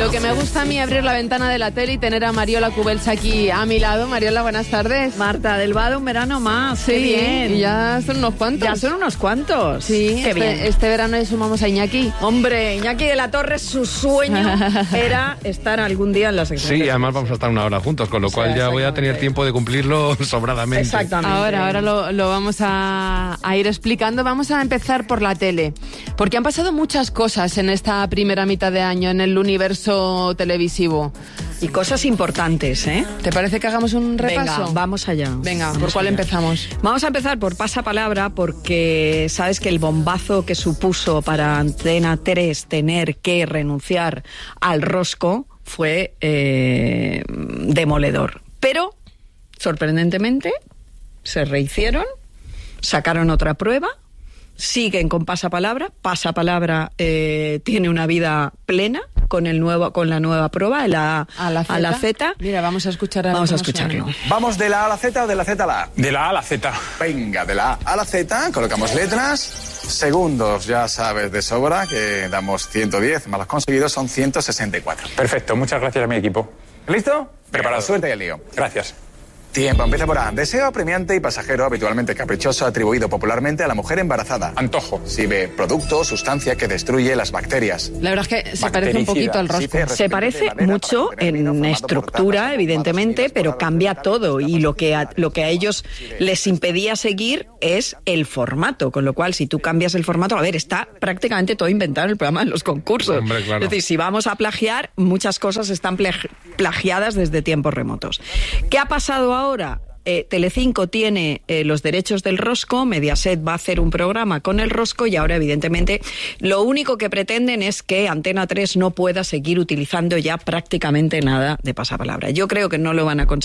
Lo que me gusta a mí es abrir la ventana de la tele y tener a Mariola Cubelsa aquí a mi lado. Mariola, buenas tardes. Marta, del Vado un verano más. Sí, qué bien. Y ya son unos cuantos. Ya son unos cuantos. Sí, qué bien. Este verano le sumamos a Iñaki. Hombre, Iñaki de la Torre, su sueño era estar algún día en la sección. Sí, además vamos a estar una hora juntos, con lo cual ya voy a tener tiempo de cumplirlo sobradamente. Exactamente. Ahora lo vamos a ir explicando. Vamos a empezar por la tele, porque han pasado muchas cosas en esta primera mitad de año en el universo televisivo. Y cosas importantes, ¿eh? ¿Te parece que hagamos un repaso? Venga, vamos allá. Venga, vamos ¿por cuál allá. empezamos? Vamos a empezar por pasapalabra, porque sabes que el bombazo que supuso para Antena 3 tener que renunciar al rosco fue demoledor. Pero, sorprendentemente, se rehicieron, sacaron otra prueba, siguen con pasapalabra. Pasapalabra tiene una vida plena con la nueva prueba, a la Z. Mira, vamos a escuchar. Vamos a escucharlo. ¿Vamos de la A a la Z o de la Z a la A? De la A a la Z. Venga, de la A a la Z, colocamos letras, segundos, ya sabes de sobra que damos 110, más los conseguidos son 164. Perfecto, muchas gracias a mi equipo. ¿Listo? Preparado. Suerte y el lío. Gracias. Tiempo, empieza por A. Deseo apremiante y pasajero, habitualmente caprichoso, atribuido popularmente a la mujer embarazada. Antojo. Sirve producto o sustancia que destruye las bacterias. La verdad es que se parece un poquito al rosco. Se parece mucho en estructura, evidentemente, pero cambia todo. Y lo que a ellos les impedía seguir es el formato. Con lo cual, si tú cambias el formato, está prácticamente todo inventado en el programa de los concursos. Hombre, claro. Es decir, si vamos a plagiar, muchas cosas están plagiadas desde tiempos remotos. ¿Qué ha pasado ahora? Telecinco tiene los derechos del rosco, Mediaset va a hacer un programa con el rosco y ahora evidentemente lo único que pretenden es que Antena 3 no pueda seguir utilizando ya prácticamente nada de pasapalabra. Yo creo que no lo van a conseguir.